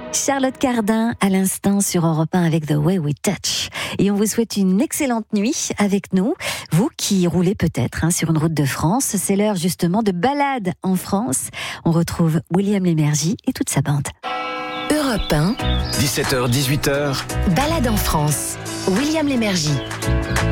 Charlotte Cardin à l'instant sur Europe 1 avec The Way We Touch. Et on vous souhaite une excellente nuit avec nous. Vous qui roulez peut-être sur une route de France, c'est l'heure justement de balade en France. On retrouve William Lémergie et toute sa bande. Europe 1, 17h-18h, balade en France. William Lémergie.